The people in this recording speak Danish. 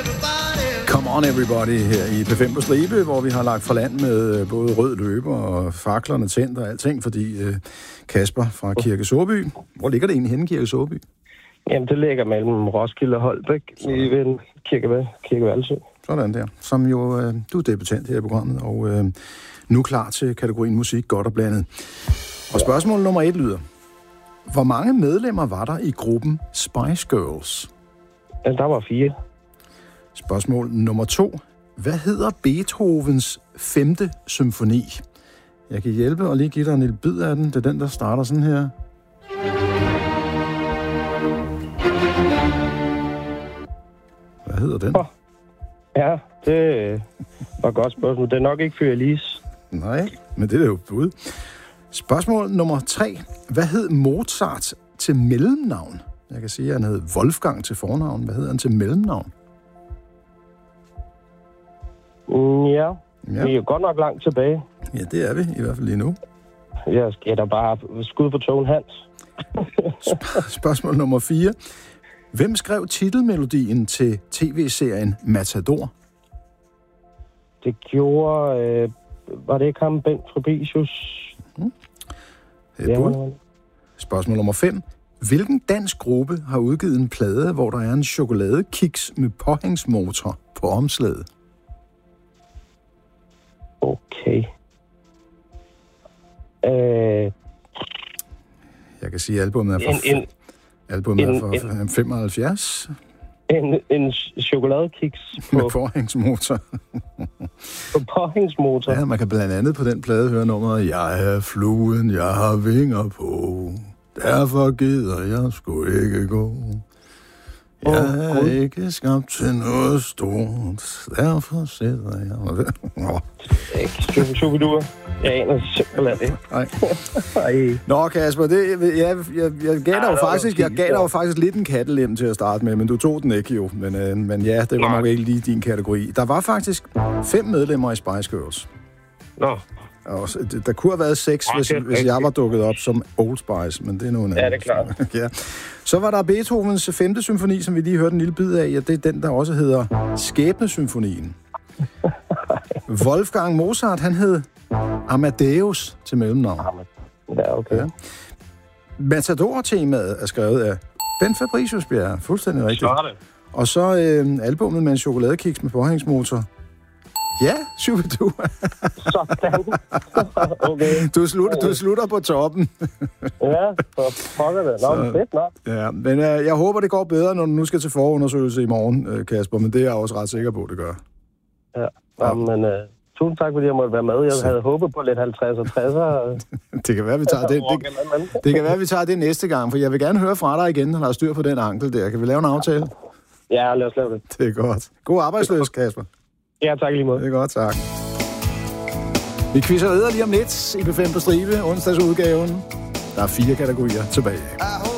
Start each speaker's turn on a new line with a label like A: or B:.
A: Come on everybody her i P5 på Stribe, hvor vi har lagt fra land med både rød løber og faklerne tændt og alting, fordi Kasper fra Kirke Såby. Hvor ligger det egentlig henne, Kirke Såby?
B: Jamen, det ligger mellem Roskilde og Holbæk i ved Kirke Valsø.
A: Sådan der. Som jo, du er debutant her i programmet, og nu klar til kategorien musik, godt og blandet. Og spørgsmål nummer 1 lyder: hvor mange medlemmer var der i gruppen Spice Girls?
B: Ja, der var 4.
A: Spørgsmål nummer 2. Hvad hedder Beethovens 5. symfoni? Jeg kan hjælpe og lige give dig en lille bid af den. Det er den, der starter sådan her. Hvad hedder den?
B: Ja, det var et godt spørgsmål. Det er nok ikke Fyrelise.
A: Nej, men det er jo bud. Spørgsmål nummer 3. Hvad hed Mozart til mellemnavn? Jeg kan sige, at han hed Wolfgang til fornavn. Hvad hed han til mellemnavn?
B: Ja, vi er godt nok langt tilbage.
A: Ja, det er vi, i hvert fald lige nu.
B: Jeg skal bare skud på Tone Hans.
A: Spørgsmål nummer 4. Hvem skrev titelmelodien til tv-serien Matador?
B: Det gjorde... var det ikke ham, Bent Fabricius?
A: Spørgsmål nummer 5. Hvilken dansk gruppe har udgivet en plade, hvor der er en chokoladekiks med påhængsmotor på omslaget?
B: Okay.
A: Jeg kan sige, at albumet er fra 75.
B: En chokoladekiks
A: med påhængsmotor.
B: På påhængsmotor?
A: Ja, man kan blandt andet på den plade høre nummeret: Jeg er fluen, jeg har vinger på, derfor gider jeg sgu ikke gå. Jeg er ikke skabt til noget stort, derfor sidder jeg...
B: Ikke jeg aner simpelthen ikke.
A: Nej. Nå, Kasper, jeg gav dig jo faktisk lidt en kattelem til at starte med, men du tog den ikke jo. Men ja, det var nok ikke lige din kategori. Der var faktisk 5 medlemmer i Spice Girls.
B: Nå.
A: Og der kunne have været 6, hvis jeg var dukket op som Old Spice, men det er nogen anden.
B: Ja, det er klart.
A: Ja. Så var der Beethovens 5. symfoni, som vi lige hørte en lille bid af. Ja, det er den, der også hedder Skæbnesymfonien. Wolfgang Mozart, han hed Amadeus til mellemnavn.
B: Ja, okay. Ja.
A: Matador-temaet er skrevet af Bent Fabricius, bliver fuldstændig rigtigt. Og så albummet med en chokoladekiks med påhængsmotor. Ja, Shubidoo.
B: Sådan. Okay.
A: Du slutter på toppen.
B: Ja, så pokker det. Nå, fedt nok.
A: Ja, men jeg håber, det går bedre, når du nu skal til forundersøgelse i morgen, Kasper, men det er jeg også ret sikker på, det gør.
B: Ja, men tusind tak, fordi jeg måtte være med. Jeg havde håbet på lidt 50 og 60'er.
A: Det kan være, vi tager det. Det kan være, vi tager det næste gang, for jeg vil gerne høre fra dig igen, når der er styr på den ankel der. Kan vi lave en aftale?
B: Ja, lad os lave det.
A: Det er godt. God arbejdsløs, Kasper.
B: Ja, tak lige måde.
A: Det er godt, tak. Vi quizzer videre lige om lidt i P5 på Stribe, onsdagsudgaven. Der er 4 kategorier tilbage.